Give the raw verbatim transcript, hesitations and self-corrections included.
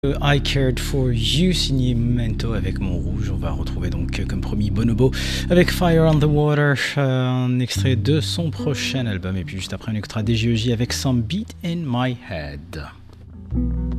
I Cared For You signé Memento avec Montrouge. On va retrouver donc comme promis Bonobo avec Fire on the Water, euh, un extrait de son prochain album, et puis juste après un extrait des G E J avec Some Beat in My Head.